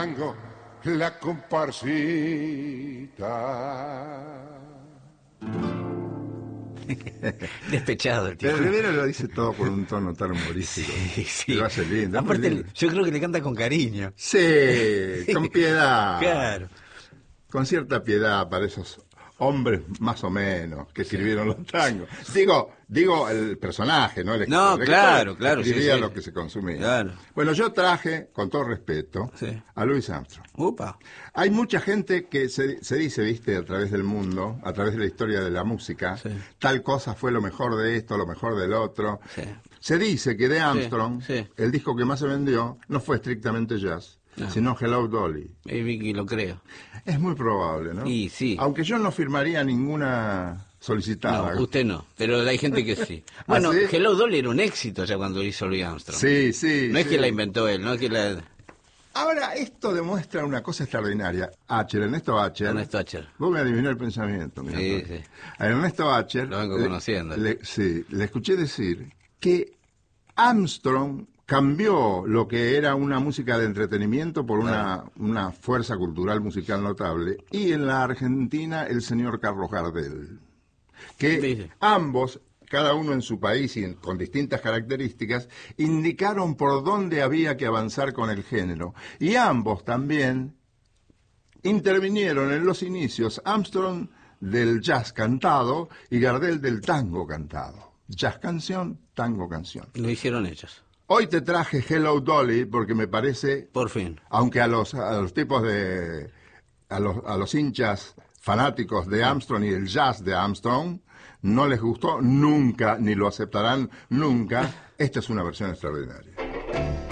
La comparsita. Despechado el tipo. Pero Rivera lo dice todo con un tono tan humorístico. Sí. Lo hace lindo. Aparte, Muy lindo. yo creo que le canta con cariño. Sí, con piedad. Claro. Con cierta piedad para esos hombres más o menos que escribieron los tangos. Digo el personaje, ¿no? El No, escritor. claro, Escribía sí. lo que se consumía. Claro. Bueno, yo traje, con todo respeto, Sí. a Louis Armstrong. Upa. Hay mucha gente que se dice, viste, a través del mundo, a través de la historia de la música, Sí. tal cosa fue lo mejor de esto, lo mejor del otro. Sí. Se dice que de Armstrong, sí. el disco que más se vendió, no fue estrictamente jazz, No. sino Hello Dolly. Vicky, lo creo. Es muy probable, ¿no? Y sí. Aunque yo no firmaría ninguna solicitada. No, usted no, pero hay gente que sí. Bueno, ¿Ah, sí? Hello Dolly era un éxito ya cuando hizo Louis Armstrong. Sí, sí. No es sí. que la inventó él, no es que la... Ahora, esto demuestra una cosa extraordinaria. Ernesto Acher. Ernesto Acher. Vos me adivinás el pensamiento. Mirá, Sí, Tony. sí. A Ernesto Acher. Lo vengo conociendo. Sí, le escuché decir que Armstrong cambió lo que era una música de entretenimiento por una fuerza cultural musical notable. Y en la Argentina, el señor Carlos Gardel. Que Sí. ambos, cada uno en su país y con distintas características, indicaron por dónde había que avanzar con el género. Y ambos también intervinieron en los inicios, Armstrong del jazz cantado y Gardel del tango cantado. Jazz canción, tango canción. Lo hicieron ellos. Hoy te traje Hello Dolly porque me parece, Por fin. aunque a los tipos de, a los hinchas fanáticos de Armstrong y el jazz de Armstrong, no les gustó nunca, ni lo aceptarán nunca, esta es una versión extraordinaria.